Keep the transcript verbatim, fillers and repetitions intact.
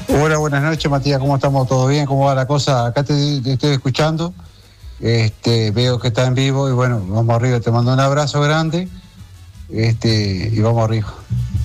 Hola, buenas noches, Matías, ¿cómo estamos? ¿Todo bien? ¿Cómo va la cosa? Acá te, te estoy escuchando, este, veo que está en vivo y bueno, vamos arriba, te mando un abrazo grande, este, y vamos arriba.